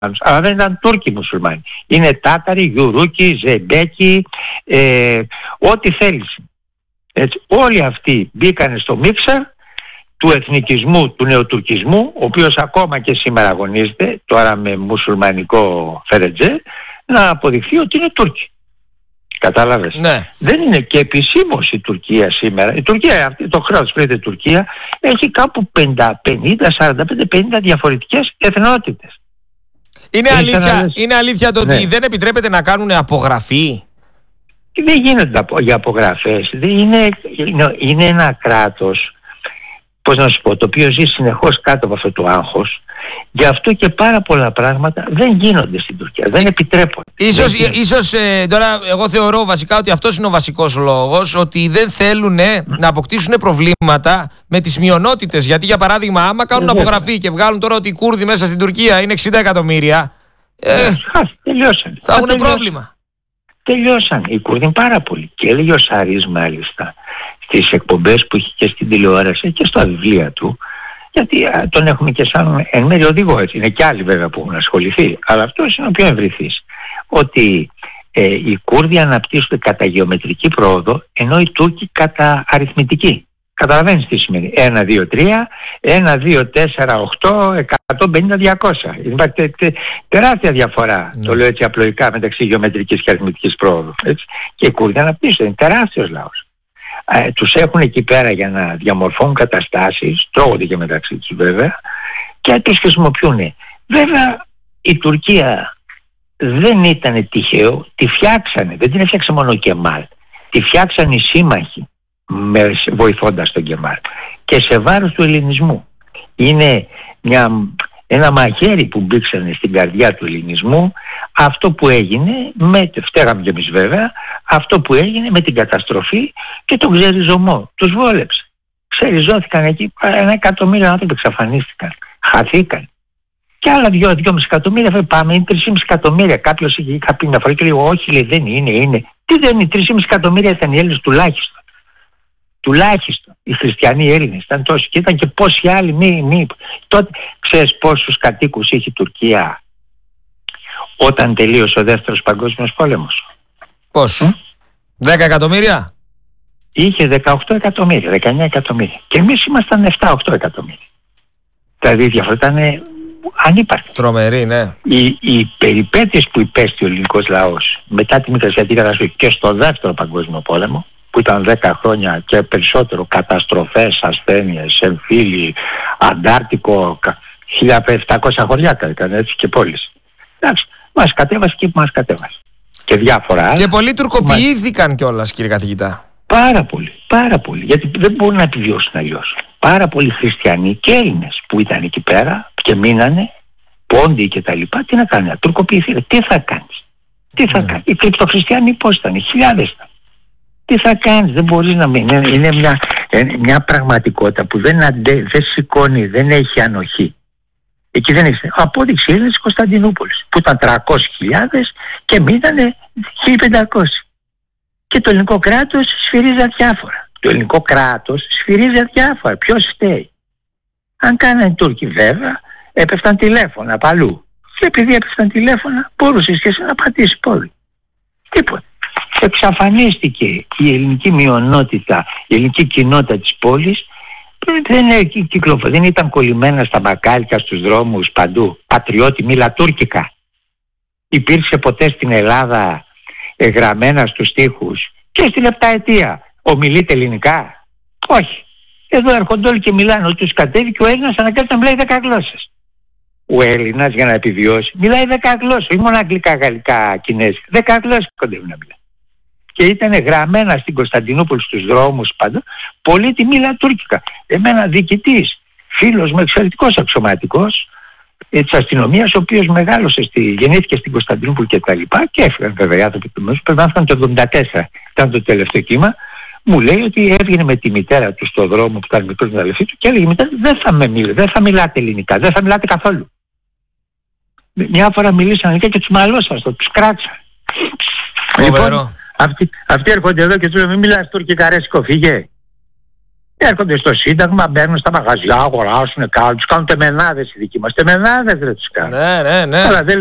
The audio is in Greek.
αλλά δεν ήταν Τούρκοι μουσουλμάνοι. Είναι Τάταροι, Γιουρούκοι, Ζεμπέκοι, ό,τι θέλεις. Έτσι, όλοι αυτοί μπήκαν στο μίξερ του εθνικισμού, του νεοτουρκισμού, ο οποίος ακόμα και σήμερα αγωνίζεται, τώρα με μουσουλμανικό φερετζέ, να αποδειχθεί ότι είναι Τούρκοι. Κατάλαβες. Ναι. Δεν είναι και επισήμως η Τουρκία σήμερα. Η Τουρκία, το κράτος που λέγεται Τουρκία, έχει κάπου 45-50 διαφορετικές εθνότητες. Είναι αλήθεια το ότι ναι, δεν επιτρέπεται να κάνουν απογραφή? Δεν γίνονται για απογραφές. Είναι ένα κράτος, πώς να σου πω, το οποίο ζει συνεχώς κάτω από αυτό το άγχος. Γι' αυτό και πάρα πολλά πράγματα δεν γίνονται στην Τουρκία, δεν επιτρέπονται. Ίσως τώρα εγώ θεωρώ βασικά ότι αυτός είναι ο βασικός λόγος, ότι δεν θέλουν να αποκτήσουν προβλήματα με τις μειονότητες. Γιατί για παράδειγμα άμα κάνουν απογραφή και βγάλουν τώρα ότι οι Κούρδοι μέσα στην Τουρκία είναι 60 εκατομμύρια, τελειώσαν. Θα έχουν πρόβλημα. Τελειώσαν οι Κούρδοι πάρα πολύ. Και έλεγε ο Σαρίς μάλιστα στις εκπομπές που είχε και στην τηλεόραση και στα βιβλία του, γιατί τον έχουμε και σαν εν μέρει οδηγό, έτσι. Είναι και άλλοι βέβαια που έχουν ασχοληθεί, αλλά αυτός είναι ο πιο ευρυθής, ότι οι Κούρδοι αναπτύσσονται κατά γεωμετρική πρόοδο, ενώ οι Τούρκοι κατά αριθμητική. Καταλαβαίνεις τι σημαίνει? 1, 2, 3, 1, 2, 4, 8, 150, 200. Υπάρχει τεράστια διαφορά, το λέω έτσι απλοϊκά, μεταξύ γεωμετρικής και αριθμητικής πρόοδου. Έτσι. Και οι Κούρδοι αναπτύσσονται, είναι τεράστιος λαός. Τους έχουν εκεί πέρα για να διαμορφώνουν καταστάσεις, τρώγονται και μεταξύ τους βέβαια, και τους χρησιμοποιούν. Βέβαια η Τουρκία δεν ήταν τυχαίο, τη φτιάξανε, δεν την έφτιαξε μόνο ο Κεμάλ, τη φτιάξανε οι σύμμαχοι βοηθώντας τον Κεμάλ και σε βάρος του ελληνισμού. Είναι ένα μαχαίρι που μπήξανε στην καρδιά του ελληνισμού, αυτό που έγινε, φταίγαμε κι εμείς βέβαια, αυτό που έγινε με την καταστροφή και τον ξεριζωμό. Τους βόλεψε. Ξεριζώθηκαν εκεί, 1 εκατομμύριο άνθρωποι εξαφανίστηκαν, χαθήκαν. Και άλλα 2,5 εκατομμύρια, πάμε, είναι 3,5 εκατομμύρια. Κάποιος είχα πει μια φορά και λέει, όχι, λέει, δεν είναι. Τι δεν είναι, 3,5 εκατομμύρια ήταν οι Έλληνες τουλάχιστον. Τουλάχιστον οι χριστιανοί Έλληνες ήταν τόσοι, και ήταν και πόσοι άλλοι τότε. Ξέρεις πόσους κατοίκους είχε η Τουρκία όταν τελείωσε ο δεύτερος παγκόσμιος πόλεμος? Πόσους? 10 εκατομμύρια? Είχε 18 εκατομμύρια, 19 εκατομμύρια, και εμείς ήμασταν 7-8 εκατομμύρια. Δηλαδή η διαφορά ήταν ανύπαρκτη. Τρομερή, ναι. Οι περιπέτειες που υπέστη ο ελληνικός λαός μετά τη Μικρασιατική καταστροφή και στο δεύτερο παγκόσμιο πόλεμο, που ήταν 10 χρόνια και περισσότερο, καταστροφές, ασθένειες, εμφύλοι, Αντάρτικο, 1700 χωριά έκανε, έτσι, και πόλεις. Εντάξει, μας κατέβασε και μας κατέβασε. Και διάφορα άλλα. Και πολλοί τουρκοποιήθηκαν κιόλας, κύριε καθηγητά. Πάρα πολύ, γιατί δεν μπορούν να επιβιώσουν αλλιώς. Πάρα πολλοί χριστιανοί και Έλληνες που ήταν εκεί πέρα και μείνανε, πόντιοι και τα λοιπά, τι να κάνουν, τουρκοποιηθήκαν. Τι θα κάνεις? Οι κρυπτοχριστιανοί πώς ήταν? Χιλιάδες ήταν. Τι θα κάνεις? Δεν μπορείς να μην. Είναι μια πραγματικότητα που δεν σηκώνει, δεν έχει ανοχή. Εκεί δεν έχει. Απόδειξη είναι της Κωνσταντινούπολης, που ήταν 300.000 και μείνανε 1.500. Και το ελληνικό κράτος σφυρίζει αδιάφορα. Ποιος φταίει? Αν κάνανε οι Τούρκοι βέβαια, έπεφταν τηλέφωνα από αλλού. Και επειδή έπεφταν τηλέφωνα, μπορούσες και εσύ να πατήσεις πόλη. Τίποτα. Εξαφανίστηκε η ελληνική μειονότητα, η ελληνική κοινότητα της πόλης. Δεν ήταν κολλημένα στα μπακάλικα, στους δρόμους, παντού. Πατριώτη, μίλα τουρκικά. Υπήρξε ποτέ στην Ελλάδα γραμμένα στους τοίχους και στη λεπταετία ομιλείτε ελληνικά? Όχι. Εδώ έρχονται όλοι και μιλάνε, ότι τους κατέβει και ο Έλληνας αναγκάζεται να μιλάει 10 γλώσσες. Ο Έλληνας για να επιβιώσει μιλάει 10 γλώσσες, όχι μόνο αγγλικά, γαλλικά, κινέζικα. 10 γλώσσες κοντεύει να μιλάει. Και ήταν γραμμένα στην Κωνσταντινούπολη στους δρόμους παντού, πολίτη μίλα τουρκικά. Εμένα διοικητής, φίλος μου, εξαιρετικός αξιωματικός της αστυνομίας, ο οποίος γεννήθηκε στην Κωνσταντινούπολη και τα λοιπά, και έφυγαν βέβαια οι άνθρωποι του μέρους, πρέπει να έφυγαν το 1974, ήταν το τελευταίο κύμα. Μου λέει ότι έβγαινε με τη μητέρα του στον δρόμο που ήταν μικρός με τα αδελφή του και έλεγε: μητέρα, δεν θα μιλάτε ελληνικά, δεν θα μιλάτε καθόλου. Μια φορά μιλήσαν ελληνικά και τους μαλώσαν, τους κράξαν. Λοιπόν, αυτοί έρχονται εδώ και τους λένε: μην μιλάς τουρκικά, ρέσκο, φύγε. έρχονται στο Σύνταγμα, μπαίνουν στα μαγαζιά, αγοράσουν, τους κάνουν τεμενάδες οι δικοί μας. Τεμενάδες δεν τους κάνουν. Ναι. Αλλά δεν